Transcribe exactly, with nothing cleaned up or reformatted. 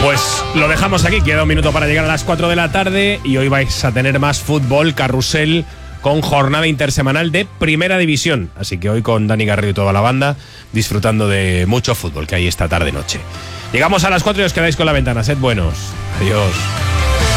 Pues lo dejamos aquí, queda un minuto para llegar a las cuatro de la tarde y hoy vais a tener más fútbol, carrusel, con jornada intersemanal de Primera División. Así que hoy con Dani Garrido y toda la banda disfrutando de mucho fútbol que hay esta tarde-noche. Llegamos a las cuatro y os quedáis con la ventana. Sed buenos. Adiós.